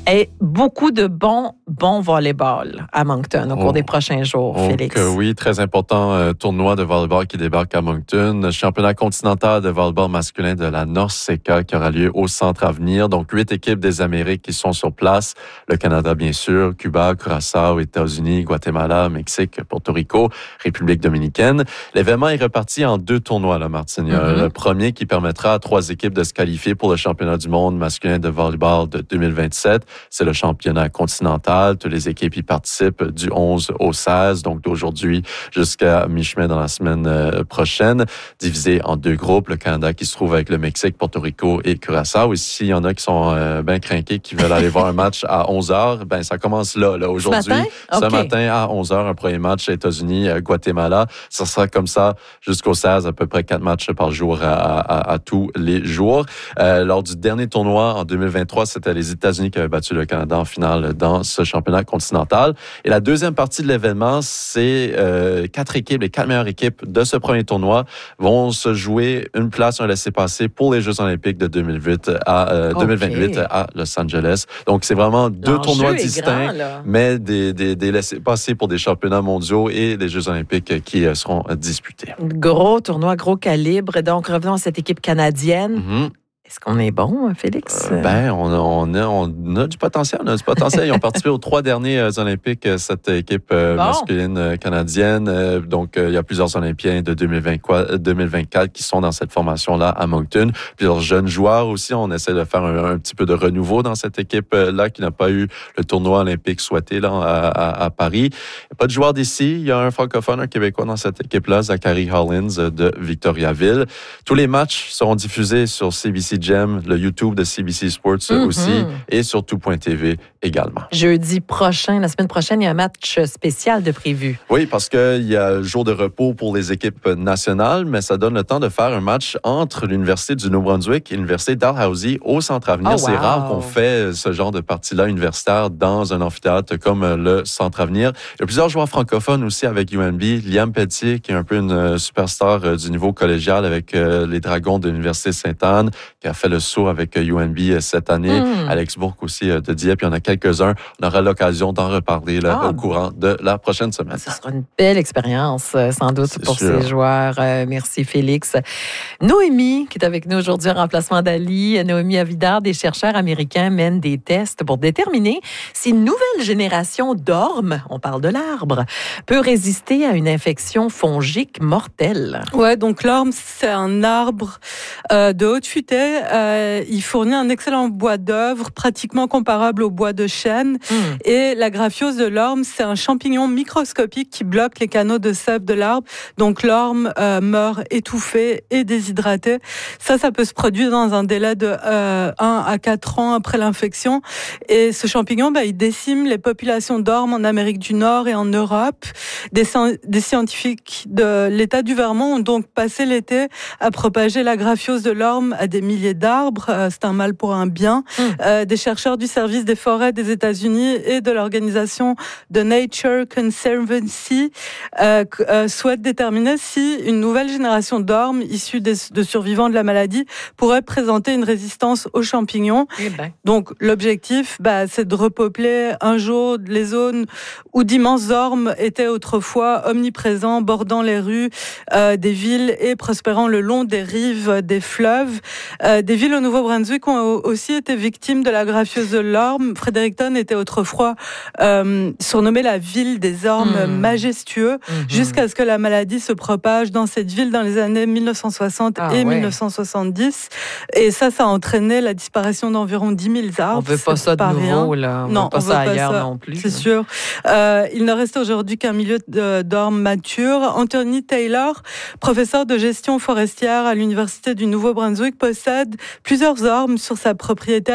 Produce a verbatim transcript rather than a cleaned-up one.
Et beaucoup de bons, bons volleyball à Moncton au cours oh. des prochains jours, Donc, Félix. Euh, oui, très important euh, tournoi de volleyball qui débarque à Moncton. Championnat continental de volleyball masculin de la NORCECA qui aura lieu au Centre Avenir. Donc, huit équipes des Amériques qui sont sur place. Le Canada, bien sûr, Cuba, Curaçao, États-Unis, Guatemala, Mexique, Porto Rico, République dominicaine. L'événement est reparti en deux tournois, là, Martine. Il y a mm-hmm. le premier qui permettra à trois équipes de se qualifier pour le championnat du monde masculin de volleyball de deux mille vingt-sept. C'est le championnat continental. Toutes les équipes y participent du onze au seize, donc d'aujourd'hui jusqu'à mi-chemin dans la semaine euh, prochaine, divisé en deux groupes. Le Canada qui se trouve avec le Mexique, Porto Rico et Curaçao. Et s'il y en a qui sont euh, bien crinqués, qui veulent aller voir un match à onze heures, ben ça commence là, là aujourd'hui. Ce matin? Okay. Ce matin à onze heures, un premier match États-Unis, euh, Guatemala. Ça sera comme ça jusqu'au seize, à peu près quatre matchs par jour à, à, à tous les jours. Euh, lors du dernier tournoi en deux mille vingt-trois, c'était les États-Unis qui avaient battu le Canada en finale dans ce championnat continental. Et la deuxième partie de l'événement, c'est euh, quatre équipes, les quatre meilleures équipes de ce premier tournoi vont se jouer une place, un laissez-passer pour les Jeux olympiques de deux mille huit à, euh, okay. deux mille vingt-huit à Los Angeles. Donc, c'est vraiment deux L'enjeu tournois distincts, grand, mais des, des, des laissez-passer pour des championnats mondiaux et des Jeux olympiques qui euh, seront disputés. Gros tournoi, gros calibre. Donc, revenons à cette équipe canadienne. Mm-hmm. Est-ce qu'on est bon, Félix? Euh, ben, on a, on, a, on a du potentiel. On a du potentiel. Ils ont participé aux trois derniers euh, Olympiques, cette équipe euh, bon. masculine euh, canadienne. Euh, donc, euh, il y a plusieurs Olympiens de deux mille vingt-quatre qui sont dans cette formation-là à Moncton. Plusieurs jeunes joueurs aussi. On essaie de faire un, un petit peu de renouveau dans cette équipe-là qui n'a pas eu le tournoi olympique souhaité là, à, à, à Paris. Il n'y a pas de joueurs d'ici. Il y a un francophone, un Québécois dans cette équipe-là, Zachary Hollins de Victoriaville. Tous les matchs seront diffusés sur C B C Gem, le YouTube de C B C Sports mm-hmm. aussi, et sur tout point T V également. Jeudi prochain, la semaine prochaine, il y a un match spécial de prévu. Oui, parce qu'il y a jour de repos pour les équipes nationales, mais ça donne le temps de faire un match entre l'Université du Nouveau-Brunswick et l'Université Dalhousie au Centre Avenir. Oh, wow. C'est rare qu'on fait ce genre de partie-là universitaire dans un amphithéâtre comme le Centre Avenir. Il y a plusieurs joueurs francophones aussi avec U N B. Liam Pelletier, qui est un peu une superstar du niveau collégial avec les Dragons de l'Université Sainte-Anne, qui a fait le saut avec U N B cette année. Mm. Alex Bourque aussi de Dieppe. Il y en a quelques-uns. On aura l'occasion d'en reparler là, ah. au courant de la prochaine semaine. Ce sera une belle expérience, sans doute, C'est pour sûr. ces joueurs. Euh, merci, Félix. Noémie, qui est avec nous aujourd'hui en remplacement d'Ali. Noémie Avidard, des chercheurs américains mènent des tests pour déterminer si une nouvelle génération d'ormes, on parle de l'arbre, peut résister à une infection fongique mortelle. Ouais, donc l'orme, c'est un arbre euh, de haute futaie. Euh, il fournit un excellent bois d'œuvre, pratiquement comparable au bois de chêne. Mmh. Et la graphiose de l'orme, c'est un champignon microscopique qui bloque les canaux de sève de l'arbre. Donc l'orme euh, meurt étouffé et déshydraté. Ça, ça peut se produire dans un délai de euh, un à quatre ans après l'infection. Et ce champignon, bah, il décime les populations d'ormes en Amérique du Nord et en Europe. Des, des scientifiques de l'État du Vermont ont donc passé l'été à propager la graphiose de l'orme à des milliers d'arbres. Euh, c'est un mal pour un bien. Mmh. Euh, des chercheurs du service des forêts des États-Unis et de l'organisation de Nature Conservancy euh, euh, souhaitent déterminer si une nouvelle génération d'ormes issus des, de survivants de la maladie pourrait présenter une résistance aux champignons. Eh ben. Donc l'objectif, bah, c'est de repeupler un jour les zones où d'immenses ormes étaient autrefois omniprésents, bordant les rues euh, des villes et prospérant le long des rives des fleuves. Euh, des villes au Nouveau-Brunswick ont aussi été victimes de la graphiose de l'orme. Fredericton était autrefois euh, surnommée la ville des ormes mmh. majestueux, mmh. jusqu'à ce que la maladie se propage dans cette ville dans les années mille neuf cent soixante ah, et ouais. mille neuf cent soixante-dix. Et ça, ça a entrainé la disparition d'environ dix mille arbres. On veut pas ça de pas nouveau, rien. là. On non, veut pas on ça veut ailleurs pas ça. non plus. C'est sûr. Euh, il ne reste aujourd'hui qu'un milieu d'ormes matures. Anthony Taylor, professeur de gestion forestière à l'Université du Nouveau-Brunswick, possède plusieurs ormes sur sa propriété